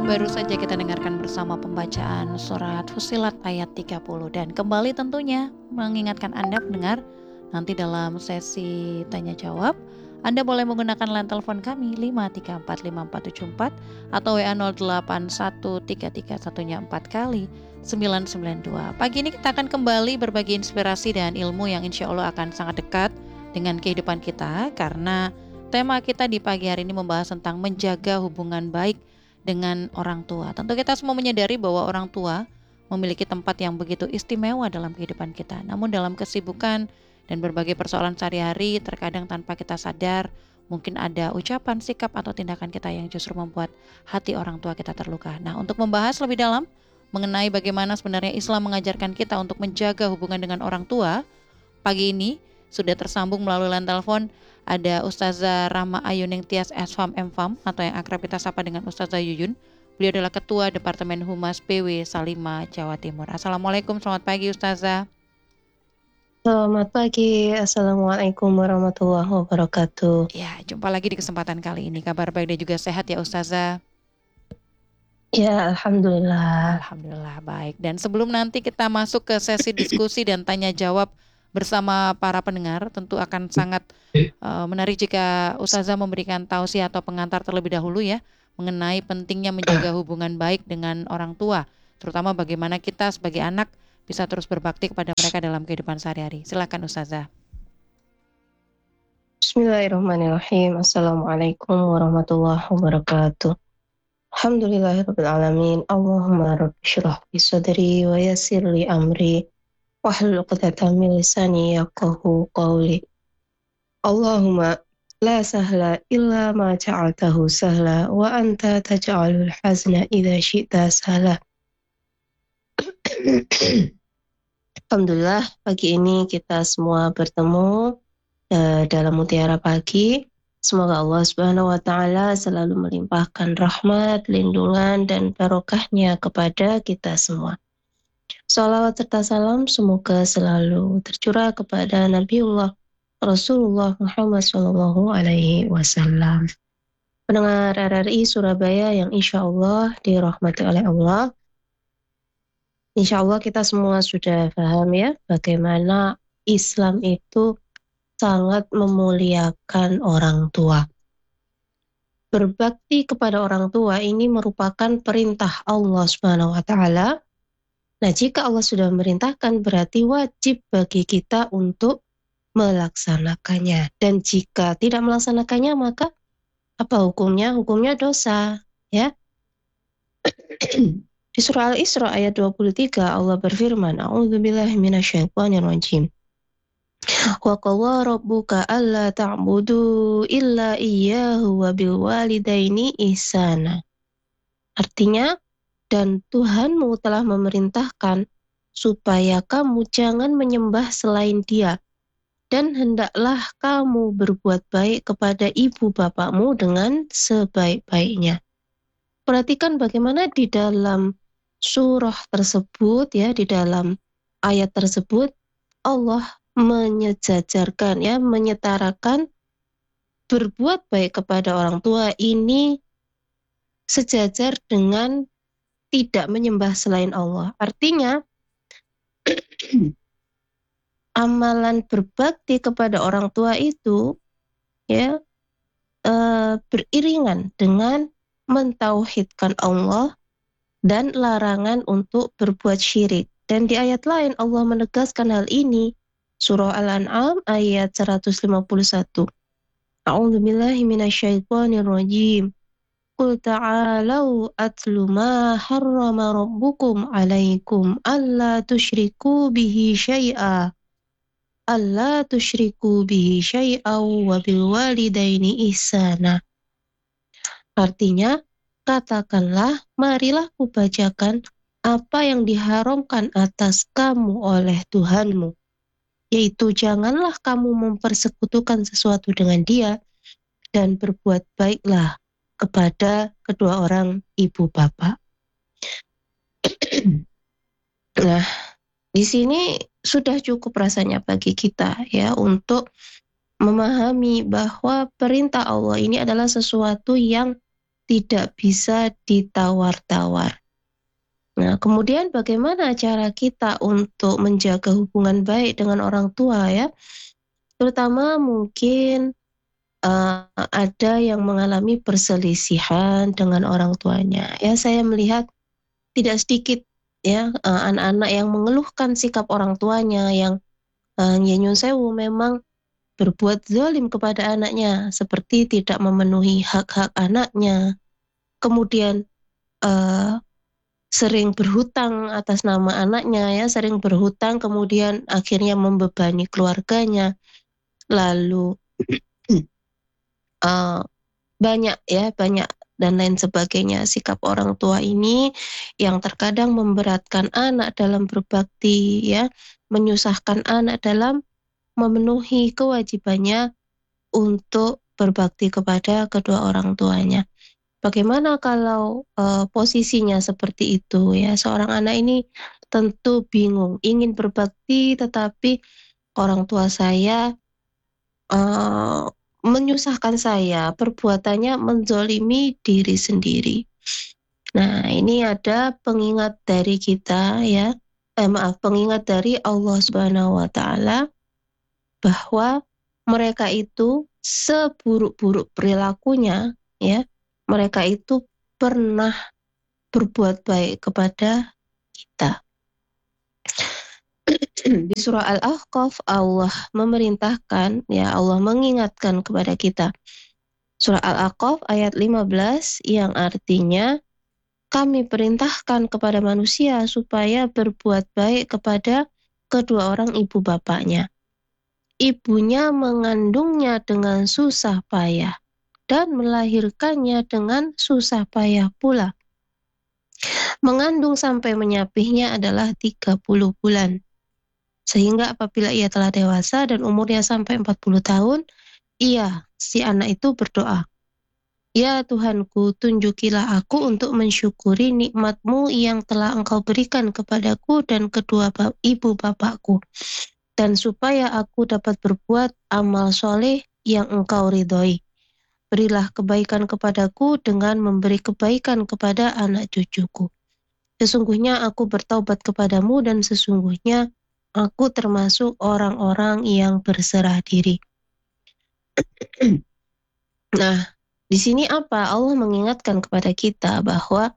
Baru saja kita dengarkan bersama pembacaan surat Fussilat ayat 30 dan kembali tentunya mengingatkan Anda pendengar nanti dalam sesi tanya jawab Anda boleh menggunakan line telepon kami 5345474 atau WA 081331 kali 992. Pagi ini kita akan kembali berbagi inspirasi dan ilmu yang insya Allah akan sangat dekat dengan kehidupan kita karena tema kita di pagi hari ini membahas tentang menjaga hubungan baik dengan orang tua. Tentu kita semua menyadari bahwa orang tua memiliki tempat yang begitu istimewa dalam kehidupan kita. Namun dalam kesibukan dan berbagai persoalan sehari-hari, terkadang tanpa kita sadar, mungkin ada ucapan, sikap, atau tindakan kita yang justru membuat hati orang tua kita terluka. Nah, untuk membahas lebih dalam mengenai bagaimana sebenarnya Islam mengajarkan kita untuk menjaga hubungan dengan orang tua, pagi ini sudah tersambung melalui line telepon ada Ustazah Rahma Ayuning Tias Esfam Mfam atau yang akrab kita sapa dengan Ustazah Yuyun. Beliau adalah Ketua Departemen Humas PW Salima, Jawa Timur. Assalamualaikum, selamat pagi Ustazah. Selamat pagi, Assalamualaikum warahmatullahi wabarakatuh. Ya, jumpa lagi di kesempatan kali ini. Kabar baik dan juga sehat ya Ustazah? Ya, Alhamdulillah. Alhamdulillah baik. Dan sebelum nanti kita masuk ke sesi diskusi dan tanya jawab bersama para pendengar, tentu akan sangat menarik jika Ustazah memberikan tausiah atau pengantar terlebih dahulu ya, mengenai pentingnya menjaga hubungan baik dengan orang tua, terutama bagaimana kita sebagai anak bisa terus berbakti kepada mereka dalam kehidupan sehari-hari. Silakan Ustazah. Bismillahirrahmanirrahim. Assalamualaikum warahmatullahi wabarakatuh. Alhamdulillahirabbil alamin. Allahumma rabbi shrah li sadri wa yassir li amri wahlul 'uqdatam min lisani yafqahu qawli. Allahumma la sahla illa ma ja'altahu sahla wa anta taj'alul hazna idza syi'ta sahla. Alhamdulillah pagi ini kita semua bertemu dalam Mutiara Pagi. Semoga Allah Subhanahu wa taala selalu melimpahkan rahmat, lindungan dan barokahnya kepada kita semua. Shalawat serta salam semoga selalu tercurah kepada Nabiullah Rasulullah Muhammad Sallallahu Alaihi Wasallam. Pendengar RRI Surabaya yang insya Allah dirahmati oleh Allah. Insya Allah kita semua sudah paham ya bagaimana Islam itu sangat memuliakan orang tua. Berbakti kepada orang tua ini merupakan perintah Allah Subhanahu wa taala. Nah, jika Allah sudah memerintahkan berarti wajib bagi kita untuk melaksanakannya. Dan jika tidak melaksanakannya maka apa hukumnya? Hukumnya dosa, ya. Di surah Al-Isra ayat 23 Allah berfirman, A'udzubillahi minasyaitonirrajim. Wa qadha rabbuka alla ta'budu illa iyyahu wa bil walidaini ihsana. Artinya, dan Tuhanmu telah memerintahkan supaya kamu jangan menyembah selain Dia, dan hendaklah kamu berbuat baik kepada ibu bapakmu dengan sebaik-baiknya. Perhatikan bagaimana di dalam surah tersebut ya, di dalam ayat tersebut Allah menyejajarkan ya, menyetarakan berbuat baik kepada orang tua ini sejajar dengan tidak menyembah selain Allah. Artinya amalan berbakti kepada orang tua itu ya beriringan dengan mentauhidkan Allah dan larangan untuk berbuat syirik. Dan di ayat lain Allah menegaskan hal ini. Surah Al-An'am ayat 151. A'udzubillahi minasyaitonirrajim. Qul ta'alau atlu ma harrama rabbukum alaikum alla tusyriku bihi syai'a. Alla tusyriku bihi syai'a wa bil walidaini ihsana. Artinya, katakanlah, marilah kubacakan apa yang diharamkan atas kamu oleh Tuhanmu. Yaitu janganlah kamu mempersekutukan sesuatu dengan Dia dan berbuat baiklah kepada kedua orang ibu bapak. Nah, di sini sudah cukup rasanya bagi kita ya untuk memahami bahwa perintah Allah ini adalah sesuatu yang tidak bisa ditawar-tawar. Nah, kemudian bagaimana cara kita untuk menjaga hubungan baik dengan orang tua ya? Terutama mungkin ada yang mengalami perselisihan dengan orang tuanya. Ya, saya melihat tidak sedikit ya anak-anak yang mengeluhkan sikap orang tuanya yang ya nyun sewu memang berbuat zalim kepada anaknya, seperti tidak memenuhi hak-hak anaknya, kemudian eh, sering berhutang atas nama anaknya ya, sering berhutang kemudian akhirnya membebani keluarganya, lalu eh, banyak dan lain sebagainya. Sikap orang tua ini yang terkadang memberatkan anak dalam berbakti ya, menyusahkan anak dalam memenuhi kewajibannya untuk berbakti kepada kedua orang tuanya. Bagaimana kalau posisinya seperti itu ya? Seorang anak ini tentu bingung, ingin berbakti tetapi orang tua saya eh, menyusahkan saya, perbuatannya menzolimi diri sendiri. Nah, ini ada pengingat dari kita ya, pengingat dari Allah Subhanahu wa Ta'ala bahwa mereka itu seburuk-buruk perilakunya, ya, mereka itu pernah berbuat baik kepada kita. Di surah Al-Ahqaf Allah memerintahkan, ya Allah mengingatkan kepada kita. Surah Al-Ahqaf ayat 15 yang artinya kami perintahkan kepada manusia supaya berbuat baik kepada kedua orang ibu bapaknya. Ibunya mengandungnya dengan susah payah dan melahirkannya dengan susah payah pula. Mengandung sampai menyapihnya adalah 30 bulan. Sehingga apabila ia telah dewasa dan umurnya sampai 40 tahun, si anak itu berdoa, "Ya Tuhanku, tunjukilah aku untuk mensyukuri nikmat-Mu yang telah Engkau berikan kepadaku dan kedua ibu bapakku, dan supaya aku dapat berbuat amal soleh yang Engkau ridhoi. Berilah kebaikan kepadaku dengan memberi kebaikan kepada anak cucuku. Sesungguhnya aku bertaubat kepadamu dan sesungguhnya aku termasuk orang-orang yang berserah diri." Nah, di sini apa? Allah mengingatkan kepada kita bahwa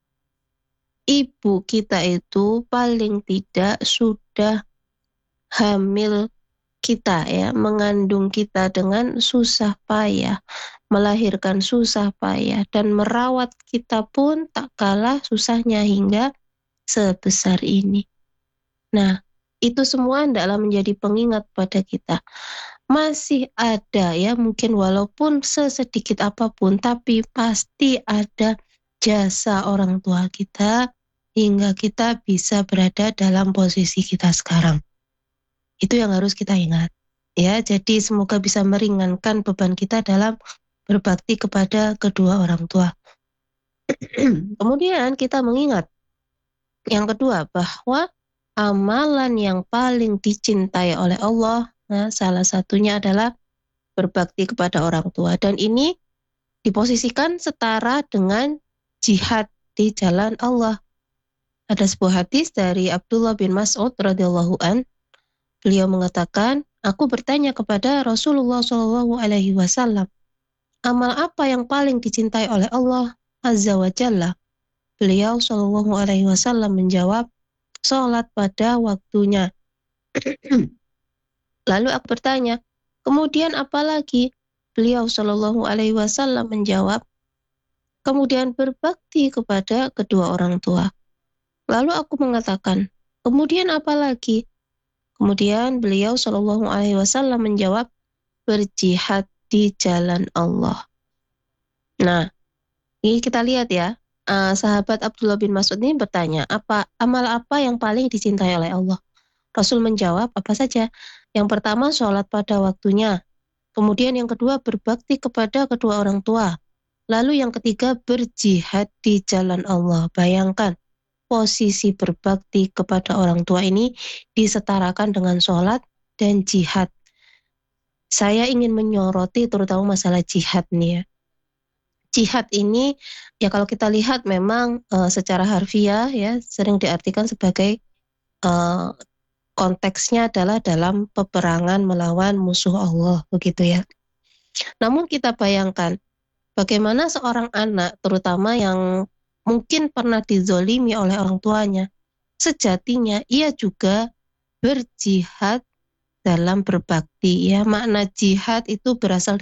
ibu kita itu paling tidak sudah hamil kita ya, mengandung kita dengan susah payah, melahirkan susah payah, dan merawat kita pun tak kalah susahnya hingga sebesar ini. Nah, itu semua hendaklah menjadi pengingat pada kita. Masih ada ya, mungkin walaupun sesedikit apapun, tapi pasti ada jasa orang tua kita hingga kita bisa berada dalam posisi kita sekarang. Itu yang harus kita ingat. Ya, jadi semoga bisa meringankan beban kita dalam berbakti kepada kedua orang tua. Kemudian kita mengingat yang kedua bahwa amalan yang paling dicintai oleh Allah, nah, salah satunya adalah berbakti kepada orang tua. Dan ini diposisikan setara dengan jihad di jalan Allah. Ada sebuah hadis dari Abdullah bin Mas'ud radhiyallahu an. Beliau mengatakan, aku bertanya kepada Rasulullah Shallallahu Alaihi Wasallam, amal apa yang paling dicintai oleh Allah Azza wa Jalla? Beliau Shallallahu Alaihi Wasallam menjawab, sholat pada waktunya. Lalu aku bertanya, kemudian apa lagi? Beliau Shallallahu Alaihi Wasallam menjawab, kemudian berbakti kepada kedua orang tua. Lalu aku mengatakan, kemudian apa lagi? Kemudian beliau Shallallahu Alaihi Wasallam menjawab, berjihad di jalan Allah. Nah, ini kita lihat ya, sahabat Abdullah bin Mas'ud ini bertanya, amal apa yang paling dicintai oleh Allah? Rasul menjawab, apa saja? Yang pertama, sholat pada waktunya. Kemudian yang kedua, berbakti kepada kedua orang tua. Lalu yang ketiga, berjihad di jalan Allah. Bayangkan, posisi berbakti kepada orang tua ini disetarakan dengan sholat dan jihad. Saya ingin menyoroti terutama masalah jihad nih ya. Jihad ini ya kalau kita lihat memang secara harfiah ya sering diartikan sebagai eh, konteksnya adalah dalam peperangan melawan musuh Allah begitu ya. Namun kita bayangkan bagaimana seorang anak terutama yang mungkin pernah dizolimi oleh orang tuanya, sejatinya ia juga berjihad dalam berbakti ya. Makna jihad itu berasal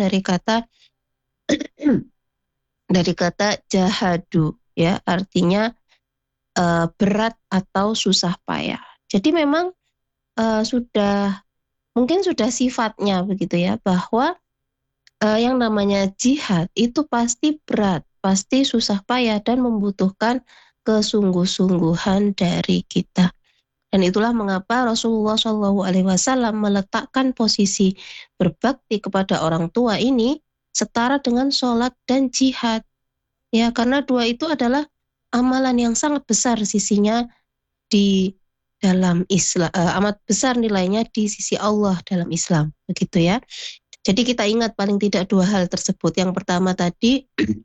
dari kata jahadu ya, artinya berat atau susah payah. Jadi memang sudah mungkin sudah sifatnya begitu ya, bahwa yang namanya jihad itu pasti berat, pasti susah payah dan membutuhkan kesungguh-sungguhan dari kita. Dan itulah mengapa Rasulullah SAW meletakkan posisi berbakti kepada orang tua ini setara dengan sholat dan jihad. Ya, karena dua itu adalah amalan yang sangat besar sisinya di dalam Islam, amat besar nilainya di sisi Allah dalam Islam, begitu ya. Jadi kita ingat paling tidak dua hal tersebut. Yang pertama tadi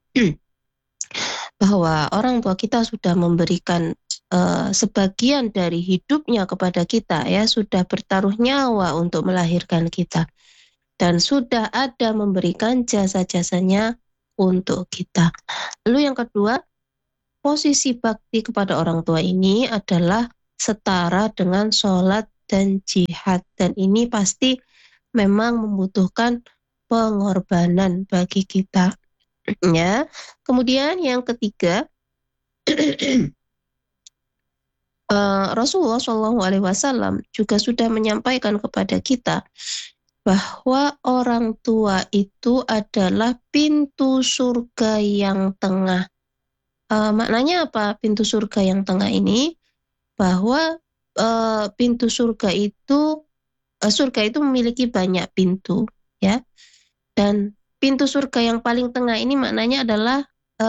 bahwa orang tua kita sudah memberikan sebagian dari hidupnya kepada kita ya, sudah bertaruh nyawa untuk melahirkan kita dan sudah ada memberikan jasa-jasanya untuk kita. Lalu yang kedua, posisi bakti kepada orang tua ini adalah setara dengan sholat dan jihad, dan ini pasti memang membutuhkan pengorbanan bagi kita ya. Kemudian yang ketiga, Rasulullah SAW juga sudah menyampaikan kepada kita bahwa orang tua itu adalah pintu surga yang tengah. Maknanya apa pintu surga yang tengah ini? Bahwa pintu surga itu memiliki banyak pintu ya, dan pintu surga yang paling tengah ini maknanya adalah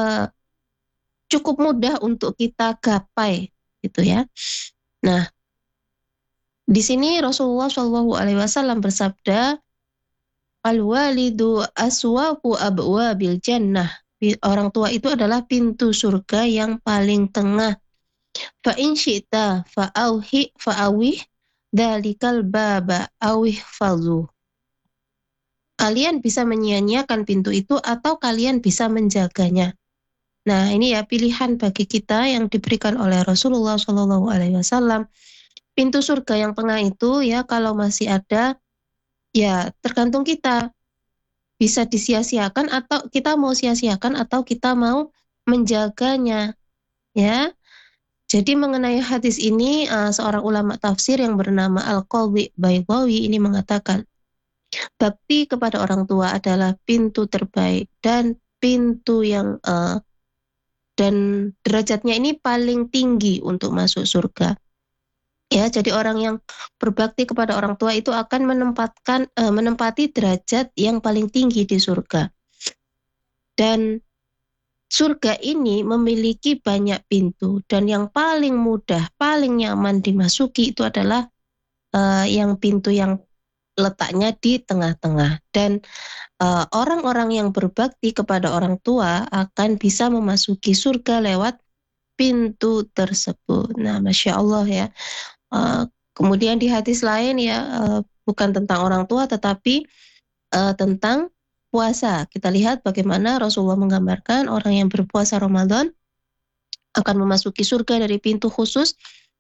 cukup mudah untuk kita gapai gitu ya. Nah, di sini Rasulullah SAW bersabda, al-walidu aswafu abwabil jannah. Orang tua itu adalah pintu surga yang paling tengah. Fa in syi'ta fa'awih dalikal baba awih fazu. Kalian bisa menyia-nyiakan pintu itu atau kalian bisa menjaganya. Nah, ini ya pilihan bagi kita yang diberikan oleh Rasulullah SAW. Pintu surga yang tengah itu ya kalau masih ada, ya tergantung kita. Bisa disia-siakan atau kita mau sia-siakan atau kita mau menjaganya. Ya, jadi mengenai hadis ini, seorang ulama tafsir yang bernama Al-Qadhi Baydawi ini mengatakan, bakti kepada orang tua adalah pintu terbaik dan pintu yang dan derajatnya ini paling tinggi untuk masuk surga. Ya, jadi orang yang berbakti kepada orang tua itu akan menempati derajat yang paling tinggi di surga. Dan surga ini memiliki banyak pintu dan yang paling mudah, paling nyaman dimasuki itu adalah yang pintu yang letaknya di tengah-tengah. Dan orang-orang yang berbakti kepada orang tua akan bisa memasuki surga lewat pintu tersebut. Nah, Masya Allah ya. Kemudian di hadis lain ya, bukan tentang orang tua tetapi tentang puasa. Kita lihat bagaimana Rasulullah menggambarkan orang yang berpuasa Ramadan akan memasuki surga dari pintu khusus.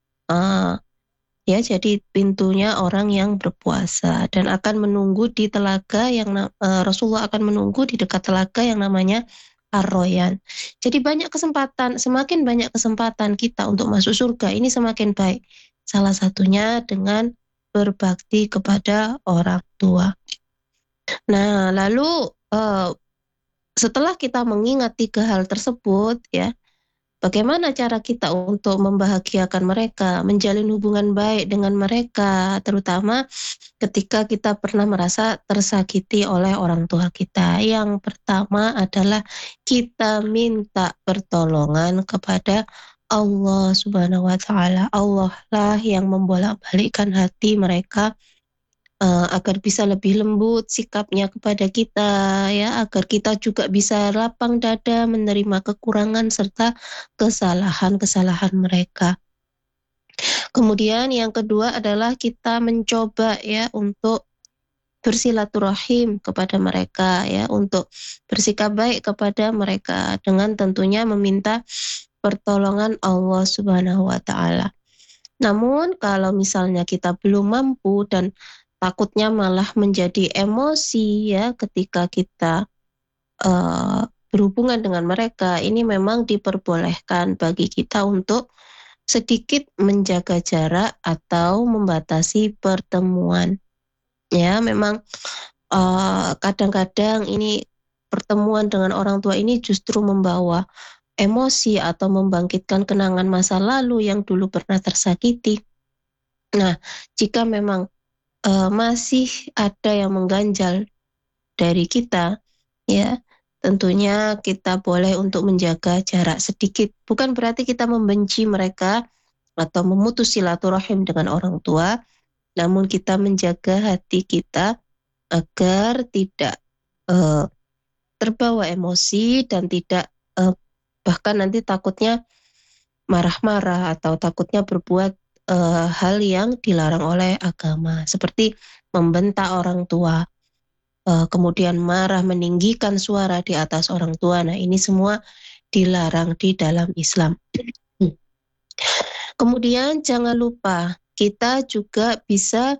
Ya, jadi pintunya orang yang berpuasa dan akan menunggu di telaga yang Rasulullah akan menunggu di dekat telaga yang namanya Ar-Royan. Jadi banyak kesempatan, semakin banyak kesempatan kita untuk masuk surga ini semakin baik. Salah satunya dengan berbakti kepada orang tua. Nah, lalu setelah kita mengingat tiga hal tersebut ya, bagaimana cara kita untuk membahagiakan mereka, menjalin hubungan baik dengan mereka, terutama ketika kita pernah merasa tersakiti oleh orang tua kita. Yang pertama adalah kita minta pertolongan kepada Allah Subhanahu wa Ta'ala. Allah lah yang membolak-balikkan hati mereka agar bisa lebih lembut sikapnya kepada kita, ya, agar kita juga bisa lapang dada menerima kekurangan serta kesalahan-kesalahan mereka. Kemudian yang kedua adalah kita mencoba ya untuk bersilaturahim kepada mereka, ya, untuk bersikap baik kepada mereka dengan tentunya meminta pertolongan Allah Subhanahu wa taala. Namun kalau misalnya kita belum mampu dan takutnya malah menjadi emosi ya ketika kita berhubungan dengan mereka, ini memang diperbolehkan bagi kita untuk sedikit menjaga jarak atau membatasi pertemuan. Ya, memang kadang-kadang ini pertemuan dengan orang tua ini justru membawa emosi atau membangkitkan kenangan masa lalu yang dulu pernah tersakiti. Nah, jika memang masih ada yang mengganjal dari kita, ya, tentunya kita boleh untuk menjaga jarak sedikit. Bukan berarti kita membenci mereka atau memutus silaturahim dengan orang tua, namun kita menjaga hati kita agar tidak eh, terbawa emosi dan tidak bahkan nanti takutnya marah-marah atau takutnya berbuat hal yang dilarang oleh agama, seperti membentak orang tua, kemudian marah, meninggikan suara di atas orang tua. Nah, ini semua dilarang di dalam Islam. Kemudian jangan lupa kita juga bisa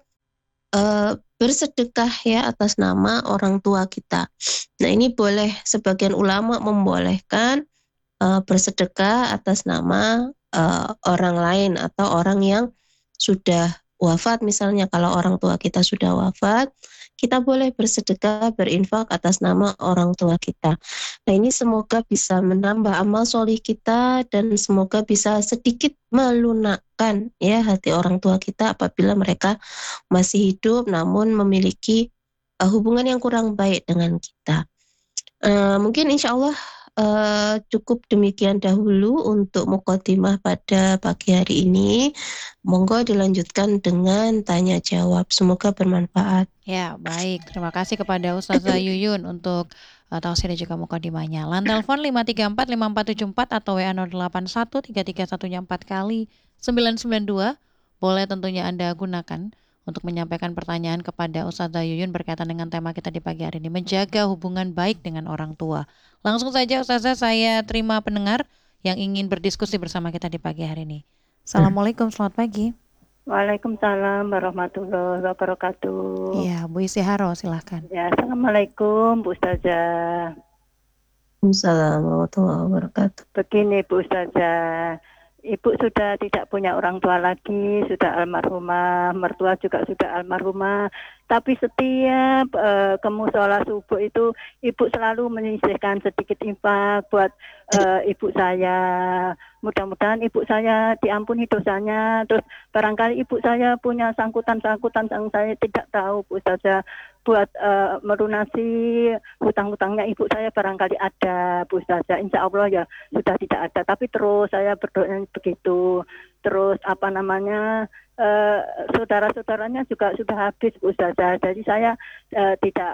bersedekah ya atas nama orang tua kita. Nah, ini boleh, sebagian ulama membolehkan bersedekah atas nama orang lain atau orang yang sudah wafat. Misalnya kalau orang tua kita sudah wafat, kita boleh bersedekah, berinfak atas nama orang tua kita. Nah, ini semoga bisa menambah amal solih kita dan semoga bisa sedikit melunakkan ya hati orang tua kita apabila mereka masih hidup namun memiliki hubungan yang kurang baik dengan kita. Mungkin insya Allah cukup demikian dahulu untuk mukadimah pada pagi hari ini. Monggo dilanjutkan dengan tanya jawab. Semoga bermanfaat. Ya, baik. Terima kasih kepada Ustazah Yuyun untuk tausiah dan juga mukadimahnya. Line telepon 5345474 atau WA 081331 4 kali 992. Boleh tentunya Anda gunakan untuk menyampaikan pertanyaan kepada Ustazah Yuyun berkaitan dengan tema kita di pagi hari ini, menjaga hubungan baik dengan orang tua. Langsung saja Ustazah, saya terima pendengar yang ingin berdiskusi bersama kita di pagi hari ini. Assalamualaikum, selamat pagi. Waalaikumsalam warahmatullahi wabarakatuh. Iya, Bu Isiharo, silahkan. Ya, assalamualaikum Bu Ustazah. Assalamualaikum warahmatullahi wabarakatuh. Begini Bu Ustazah, Ibu sudah tidak punya orang tua lagi, sudah almarhumah, mertua juga sudah almarhumah. Tapi setiap ke musola subuh itu Ibu selalu menyisihkan sedikit infak buat ibu saya. Mudah-mudahan ibu saya diampuni dosanya. Terus barangkali ibu saya punya sangkutan-sangkutan yang saya tidak tahu Bu Ustazah, buat melunasi hutang-hutangnya ibu saya barangkali ada Bu Ustazah. Insya Allah ya sudah tidak ada. Tapi terus saya berdoa begitu. Terus saudara-saudaranya juga sudah habis Bu Ustazah. Jadi saya tidak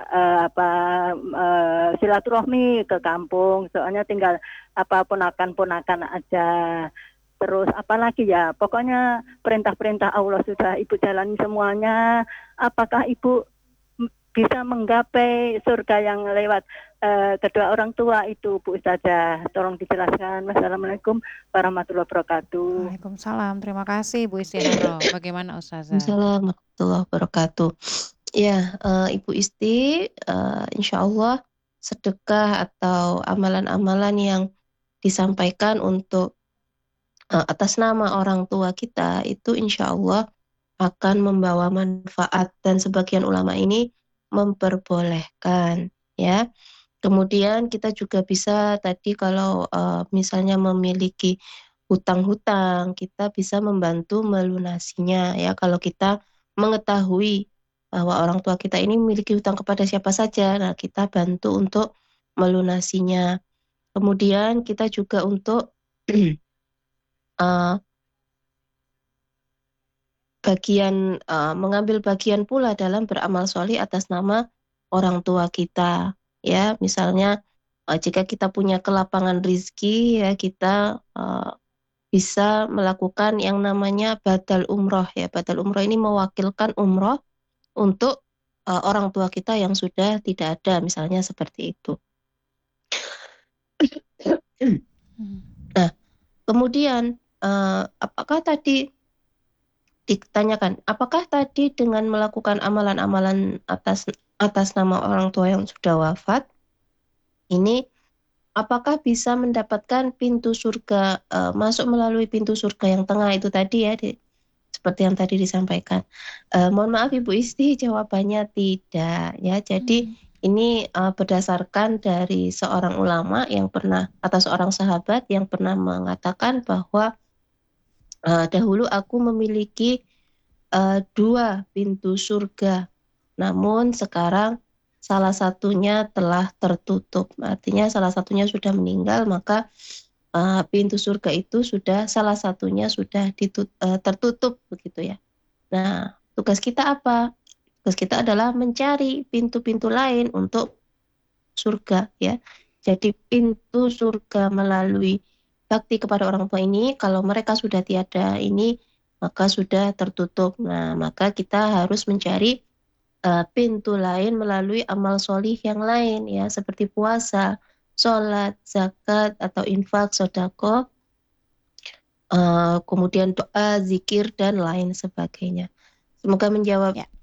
silaturahmi ke kampung. Soalnya tinggal ponakan-ponakan aja. Terus apalagi ya, pokoknya perintah-perintah Allah sudah Ibu jalani semuanya. Apakah Ibu bisa menggapai surga yang lewat kedua orang tua itu Bu Ustazah? Tolong dijelaskan. Wassalamualaikum warahmatullahi wabarakatuh. Waalaikumsalam, terima kasih Bu Isiharo. Bagaimana Ustazah? Assalamualaikum warahmatullahi wabarakatuh. Ya, Ibu Isti, insya Allah sedekah atau amalan-amalan yang disampaikan untuk atas nama orang tua kita itu insya Allah akan membawa manfaat, dan sebagian ulama ini memperbolehkan ya. Kemudian kita juga bisa tadi kalau misalnya memiliki hutang-hutang, kita bisa membantu melunasinya ya. Kalau kita mengetahui bahwa orang tua kita ini memiliki hutang kepada siapa saja, nah kita bantu untuk melunasinya. Kemudian kita juga untuk mengambil bagian pula dalam beramal solih atas nama orang tua kita. Ya, misalnya jika kita punya kelapangan rizki, ya kita bisa melakukan yang namanya badal umroh. Ya, badal umroh ini mewakilkan umroh untuk orang tua kita yang sudah tidak ada, misalnya seperti itu. Nah, kemudian apakah tadi ditanyakan, apakah tadi dengan melakukan amalan-amalan atas nama orang tua yang sudah wafat, ini apakah bisa mendapatkan pintu surga, masuk melalui pintu surga yang tengah itu tadi ya, seperti yang tadi disampaikan. Mohon maaf Ibu Isti, jawabannya tidak ya. Jadi ini berdasarkan dari seorang ulama yang pernah, atau seorang sahabat yang pernah mengatakan bahwa dahulu aku memiliki 2 pintu surga, namun sekarang salah satunya telah tertutup. Artinya salah satunya sudah meninggal, maka pintu surga itu salah satunya sudah tertutup begitu ya. Nah, tugas kita apa? Tugas kita adalah mencari pintu-pintu lain untuk surga ya. Jadi pintu surga melalui bakti kepada orang tua ini, kalau mereka sudah tiada ini, maka sudah tertutup. Nah, maka kita harus mencari pintu lain melalui amal solih yang lain ya, seperti puasa, sholat, zakat, atau infak, sedekah, kemudian doa, zikir, dan lain sebagainya. Semoga menjawab Ya.